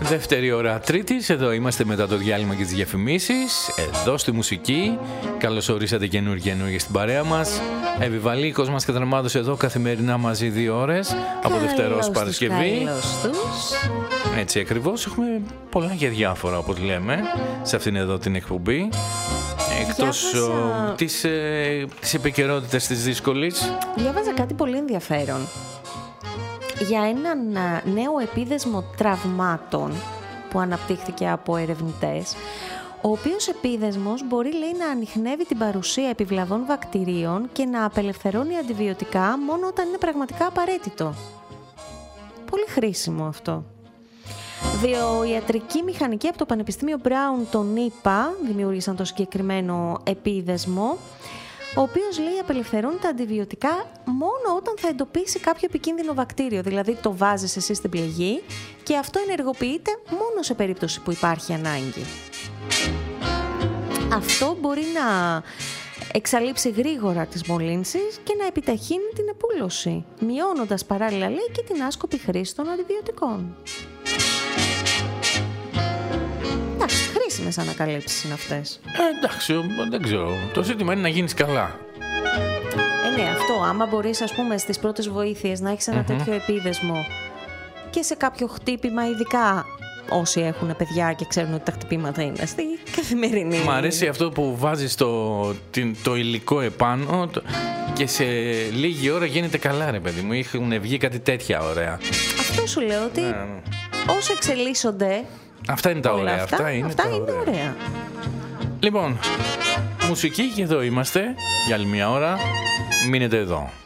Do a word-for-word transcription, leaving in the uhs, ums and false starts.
Δεύτερη ώρα Τρίτης, εδώ είμαστε μετά το διάλειμμα και τις διαφημίσεις. Εδώ στη μουσική. Καλώς ορίσατε καινούργια καινούργια στην παρέα μας. Εβι Κόσμας και Δραμάτος εδώ καθημερινά μαζί δύο ώρες. Από Δευτέρα ως Παρασκευή. Καλώς τους. Έτσι ακριβώς. Έχουμε πολλά και διάφορα όπως λέμε σε αυτήν εδώ την εκπομπή. Εκτός Διάβασα... της, ε, της επικαιρότητας της δύσκολης. Διάβαζα κάτι πολύ ενδιαφέρον για έναν νέο επίδεσμο τραυμάτων που αναπτύχθηκε από ερευνητές, ο οποίος επίδεσμος μπορεί, λέει, να ανιχνεύει την παρουσία επιβλαβών βακτηρίων και να απελευθερώνει αντιβιωτικά μόνο όταν είναι πραγματικά απαραίτητο. Πολύ χρήσιμο αυτό. Βιοιατρική μηχανική από το Πανεπιστήμιο Brown των ΗΠΑ δημιούργησαν το συγκεκριμένο επίδεσμο, ο οποίος, λέει, απελευθερώνει τα αντιβιωτικά μόνο όταν θα εντοπίσει κάποιο επικίνδυνο βακτήριο. Δηλαδή το βάζεις εσύ στην πληγή και αυτό ενεργοποιείται μόνο σε περίπτωση που υπάρχει ανάγκη. Αυτό μπορεί να εξαλείψει γρήγορα τις μολύνσεις και να επιταχύνει την επούλωση, μειώνοντας παράλληλα, λέει, και την άσκοπη χρήση των αντιβιωτικών. Εντάξει, χρήσιμες ανακαλύψεις είναι αυτές. Ε, εντάξει, δεν ξέρω. Το ζήτημα είναι να γίνεις καλά. Ε, ναι, αυτό. Άμα μπορείς, ας πούμε, στις πρώτες βοήθειες να έχεις ένα mm-hmm. τέτοιο επίδεσμο και σε κάποιο χτύπημα, ειδικά όσοι έχουν παιδιά και ξέρουν ότι τα χτυπήματα είναι στη καθημερινή. Μ' αρέσει αυτό που βάζεις το, το υλικό επάνω το, και σε λίγη ώρα γίνεται καλά, ρε παιδί μου. Έχουν βγει κάτι τέτοια ωραία. Αυτό σου λέω, ότι ναι. όσο εξελίσσονται. Αυτά είναι τα ωραία. Αυτά, αυτά είναι, αυτά τα είναι ωραία. ωραία. Λοιπόν, μουσική και εδώ είμαστε για άλλη μια ώρα. Μείνετε εδώ.